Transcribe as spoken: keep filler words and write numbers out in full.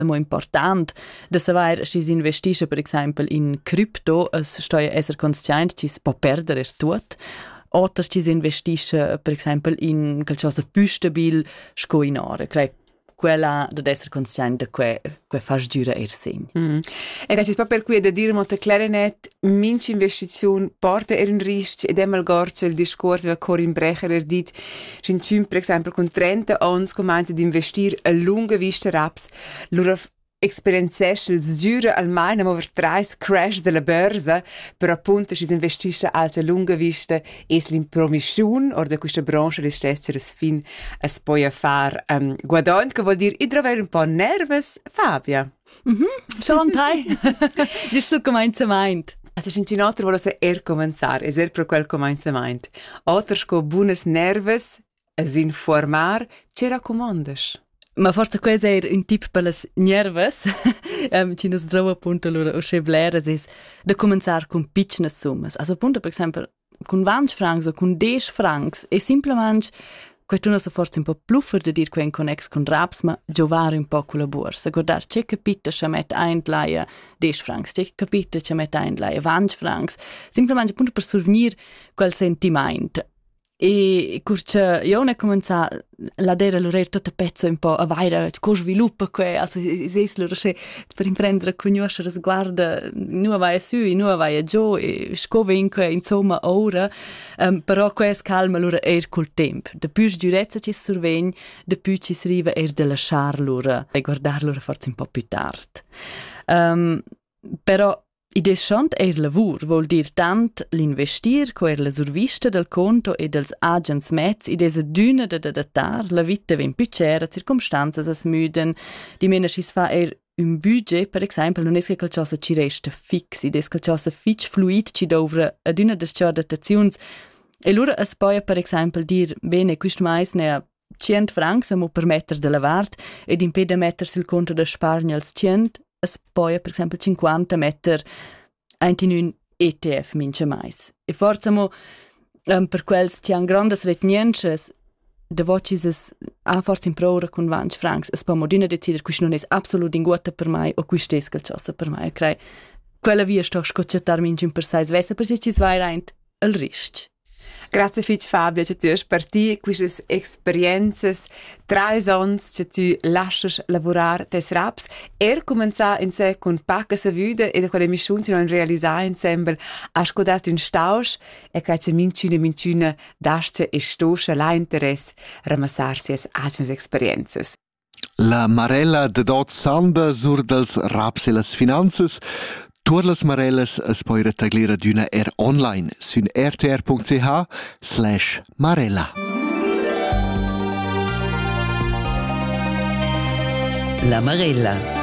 mo important da savoir si si investisce per esempio in cripto, es stoia esser conscient ci si può perdere tut, oter ci si investisce per esempio in qualcosa più stabil sco in ore. Crei quella da essere conscient da que que fa giura er segn. Mm. E das ist pa per cui da dir molto clarinet minci investizione porta er un rischio ed emal gorce il discorso va Corinne Brecher er dit sin cium per esempio con trenta ans comincia di investir a lunga vista raps lura esperienzesce il giura almeno over tre crash della borsa per appunto si investisce a lunga vista es l'impromissione or da questa branche restesse das fin es poi a far um, guadagno che vuol dire idrover un po' nervous Fabia. Mhm, schon tai. Dis so comincia meint. Also sind die Natter wollen se er cominciare, es er pro quel comincia meint. Oters co buones nervous es informar, ce raccomandas. Ma forse questo è un tip per le nervous. um, ci nos trova appunto allora o scebleres es da cominciare con piccine summas. Also appunto per esempio con venti francs o con dieci francs e simplemente questo non so forse un po' più per dire che in connex con raps ma giovare un po' con la borsa. Guardare c'è capita che mette ein laia dieci francs, c'è capita che mette ein laia venti francs. Simplemente appunto per souvenir quel sentimento. E curce io ne comincia la dera l'orer tutta pezzo un po' a vaira co sviluppo que also es lo che per imprendere conoscere sguarda nu vai su nu vai giù e scovinque insomma ora um, però quest calma lura er col tempo de più durezza ci survegn de più ci sriva er de lasciar lura e guardar lura forse un po' più tard um, però I deschant eir lavur vuol dir tant l'investir co er la survista del conto e dels agents mezz i desa düna da datar la vita ven più cera, circumstanzas as müden, di mena schis fa er un budget, per esempio, non è che qualcosa ci resta fix, id è qualcosa fitch fluid ci dovra ad una des ciò datazions e lura as poi per esempio dir bene quist mais ne a cent francs amo permetter de lavart ed impede mettersi il conto da spargna als cent es poi per esempio cinquanta metter in un E T F mince mais. E forse mo um, per quels ci han grandes retniences de vocis es a forse in prora con venti francs es po modina decider quis non es absolut in guata per mai o quis des calciosa per mai. Crei quella via sto scocciatar mince in per sais vessa per si ci svai reint al risc. Grazie fitch Fabio, che tu hai partito queste esperienze, tre anni che tu lasci lavorare tes raps, er comincia in sé con pacca sa vida e da quelle missioni non realizzare insieme, ha scodato in stausch e che c'è mincina mincina dasce e stoscia la interesse ramassarsi as agnes esperienze. La Marella de dot sanda sur dels raps e las finanzas. Tuor las Marellas es poi retaglira d'una er online sun r t r punct c h slash Marella. La Marella.